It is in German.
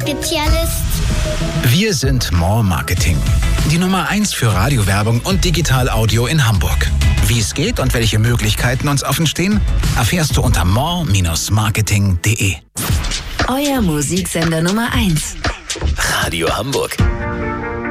Spezialist. Wir sind More Marketing. Die Nummer 1 für Radiowerbung und Digital-Audio in Hamburg. Wie es geht und welche Möglichkeiten uns offen stehen, erfährst du unter more-marketing.de. Euer Musiksender Nummer 1. Radio Hamburg.